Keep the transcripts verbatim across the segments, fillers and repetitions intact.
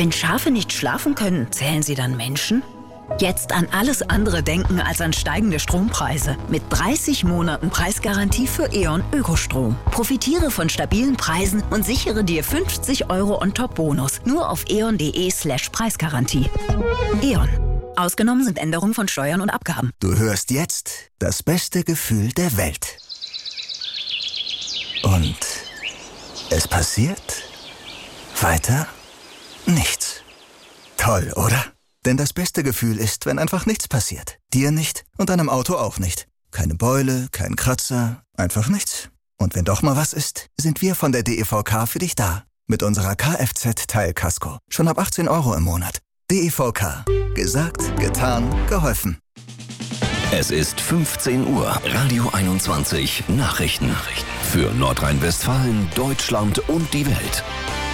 Wenn Schafe nicht schlafen können, zählen sie dann Menschen? Jetzt an alles andere denken als an steigende Strompreise. Mit dreißig Monaten Preisgarantie für E.ON Ökostrom. Profitiere von stabilen Preisen und sichere dir fünfzig Euro on-top-Bonus. Nur auf eon.de slash Preisgarantie. E.ON. Ausgenommen sind Änderungen von Steuern und Abgaben. Du hörst jetzt das beste Gefühl der Welt. Und es passiert weiter nichts. Toll, oder? Denn das beste Gefühl ist, wenn einfach nichts passiert. Dir nicht und deinem Auto auch nicht. Keine Beule, kein Kratzer, einfach nichts. Und wenn doch mal was ist, sind wir von der D E V K für dich da. Mit unserer Kfz-Teilkasko. Schon ab achtzehn Euro im Monat. D E V K. Gesagt, getan, geholfen. Es ist fünfzehn Uhr. Radio einundzwanzig Nachrichten. Für Nordrhein-Westfalen, Deutschland und die Welt.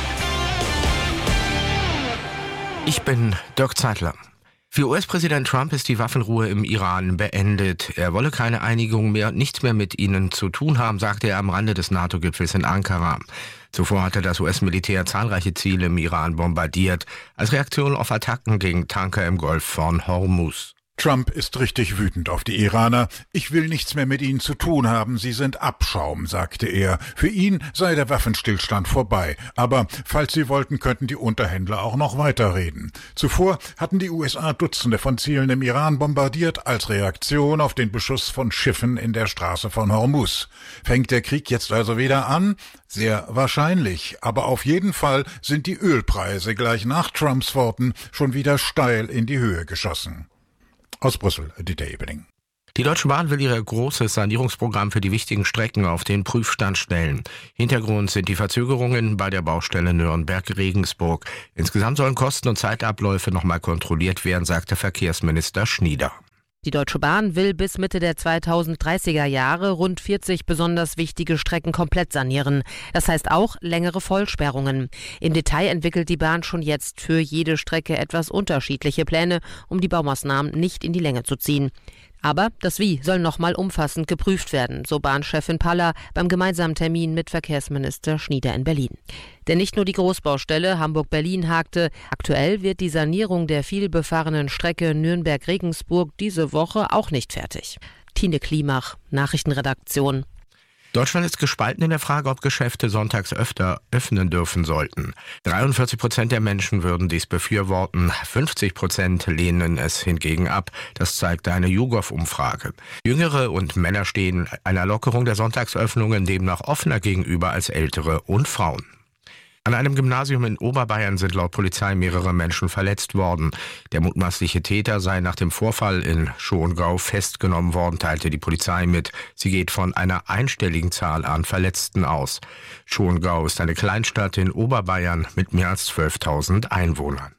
Ich bin Dirk Zeitler. Für U S-Präsident Trump ist die Waffenruhe im Iran beendet. Er wolle keine Einigung mehr und nichts mehr mit ihnen zu tun haben, sagte er am Rande des NATO-Gipfels in Ankara. Zuvor hatte das U S-Militär zahlreiche Ziele im Iran bombardiert, als Reaktion auf Attacken gegen Tanker im Golf von Hormuz. Trump ist richtig wütend auf die Iraner. Ich will nichts mehr mit ihnen zu tun haben, sie sind Abschaum, sagte er. Für ihn sei der Waffenstillstand vorbei. Aber falls sie wollten, könnten die Unterhändler auch noch weiterreden. Zuvor hatten die U S A Dutzende von Zielen im Iran bombardiert, als Reaktion auf den Beschuss von Schiffen in der Straße von Hormuz. Fängt der Krieg jetzt also wieder an? Sehr wahrscheinlich. Aber auf jeden Fall sind die Ölpreise gleich nach Trumps Worten schon wieder steil in die Höhe geschossen. Aus Brüssel, Dieter Ebeling. Die Deutsche Bahn will ihr großes Sanierungsprogramm für die wichtigen Strecken auf den Prüfstand stellen. Hintergrund sind die Verzögerungen bei der Baustelle Nürnberg-Regensburg. Insgesamt sollen Kosten und Zeitabläufe nochmal kontrolliert werden, sagte Verkehrsminister Schnieder. Die Deutsche Bahn will bis Mitte der zweitausenddreißiger Jahre rund vierzig besonders wichtige Strecken komplett sanieren. Das heißt auch längere Vollsperrungen. Im Detail entwickelt die Bahn schon jetzt für jede Strecke etwas unterschiedliche Pläne, um die Baumaßnahmen nicht in die Länge zu ziehen. Aber das Wie soll nochmal umfassend geprüft werden, so Bahnchefin Paller beim gemeinsamen Termin mit Verkehrsminister Schnieder in Berlin. Denn nicht nur die Großbaustelle Hamburg-Berlin hakte. Aktuell wird die Sanierung der vielbefahrenen Strecke Nürnberg-Regensburg diese Woche auch nicht fertig. Tine Klimach, Nachrichtenredaktion. Deutschland ist gespalten in der Frage, ob Geschäfte sonntags öfter öffnen dürfen sollten. dreiundvierzig Prozent der Menschen würden dies befürworten, fünfzig Prozent lehnen es hingegen ab. Das zeigte eine YouGov-Umfrage. Jüngere und Männer stehen einer Lockerung der Sonntagsöffnungen demnach offener gegenüber als Ältere und Frauen. An einem Gymnasium in Oberbayern sind laut Polizei mehrere Menschen verletzt worden. Der mutmaßliche Täter sei nach dem Vorfall in Schongau festgenommen worden, teilte die Polizei mit. Sie geht von einer einstelligen Zahl an Verletzten aus. Schongau ist eine Kleinstadt in Oberbayern mit mehr als zwölftausend Einwohnern.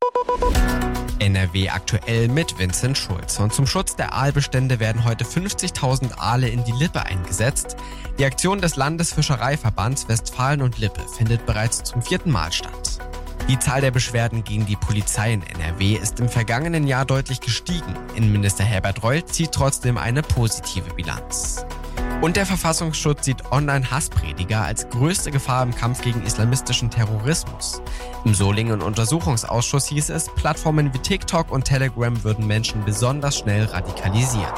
N R W aktuell mit Vincent Schulz. Und zum Schutz der Aalbestände werden heute fünfzigtausend Aale in die Lippe eingesetzt. Die Aktion des Landesfischereiverbands Westfalen und Lippe findet bereits zum vierten Mal statt. Die Zahl der Beschwerden gegen die Polizei in N R W ist im vergangenen Jahr deutlich gestiegen. Innenminister Herbert Reul zieht trotzdem eine positive Bilanz. Und der Verfassungsschutz sieht Online-Hassprediger als größte Gefahr im Kampf gegen islamistischen Terrorismus. Im Solingen-Untersuchungsausschuss hieß es, Plattformen wie TikTok und Telegram würden Menschen besonders schnell radikalisieren.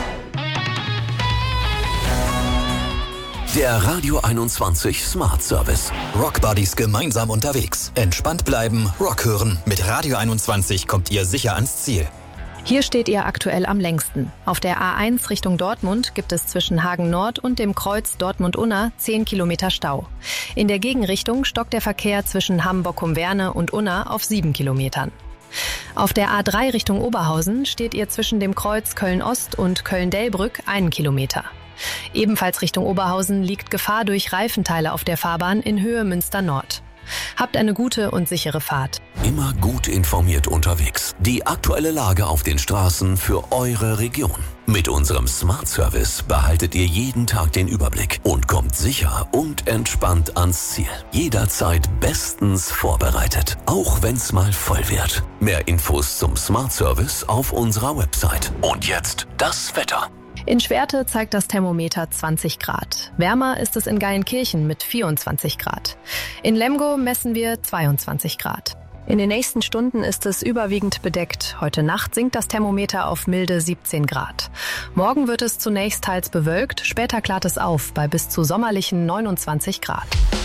Der Radio einundzwanzig Smart Service. Rock Buddies gemeinsam unterwegs. Entspannt bleiben, Rock hören. Mit Radio einundzwanzig kommt ihr sicher ans Ziel. Hier steht ihr aktuell am längsten. Auf der A eins Richtung Dortmund gibt es zwischen Hagen Nord und dem Kreuz Dortmund-Unna zehn Kilometer Stau. In der Gegenrichtung stockt der Verkehr zwischen Hamm-Bockum-Werne und Unna auf sieben Kilometern. Auf der A drei Richtung Oberhausen steht ihr zwischen dem Kreuz Köln-Ost und Köln-Delbrück einen Kilometer. Ebenfalls Richtung Oberhausen liegt Gefahr durch Reifenteile auf der Fahrbahn in Höhe Münster-Nord. Habt eine gute und sichere Fahrt. Immer gut informiert unterwegs. Die aktuelle Lage auf den Straßen für eure Region. Mit unserem Smart Service behaltet ihr jeden Tag den Überblick und kommt sicher und entspannt ans Ziel. Jederzeit bestens vorbereitet, auch wenn's mal voll wird. Mehr Infos zum Smart Service auf unserer Website. Und jetzt das Wetter. In Schwerte zeigt das Thermometer zwanzig Grad. Wärmer ist es in Geilenkirchen mit vierundzwanzig Grad. In Lemgo messen wir zweiundzwanzig Grad. In den nächsten Stunden ist es überwiegend bedeckt. Heute Nacht sinkt das Thermometer auf milde siebzehn Grad. Morgen wird es zunächst teils bewölkt, später klart es auf bei bis zu sommerlichen neunundzwanzig Grad.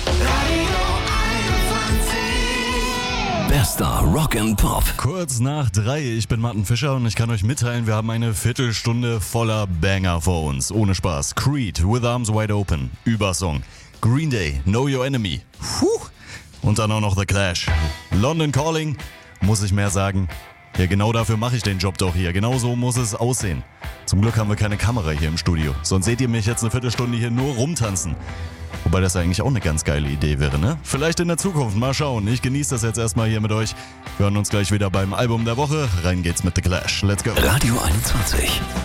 Bester Rock and Pop. Kurz nach drei, ich bin Martin Fischer und ich kann euch mitteilen, wir haben eine Viertelstunde voller Banger vor uns. Ohne Spaß. Creed, With Arms Wide Open, Übersong. Green Day, Know Your Enemy. Puh. Und dann auch noch The Clash. London Calling, muss ich mehr sagen. Ja, genau dafür mache ich den Job doch hier. Genau so muss es aussehen. Zum Glück haben wir keine Kamera hier im Studio. Sonst seht ihr mich jetzt eine Viertelstunde hier nur rumtanzen. Wobei das eigentlich auch eine ganz geile Idee wäre, ne? Vielleicht in der Zukunft, mal schauen. Ich genieße das jetzt erstmal hier mit euch. Wir hören uns gleich wieder beim Album der Woche. Rein geht's mit The Clash. Let's go. Radio einundzwanzig.